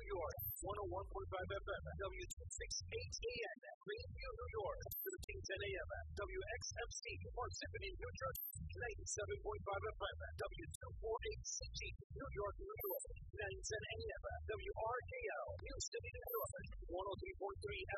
York, 101.5 FM, W268 AM, Greenview, New York, 1310 AM, WXMC, Parsippany, New Jersey, 97.5 FM, W248CG, New York, New York, 910 AM, WRKL, New City, New York, 103.3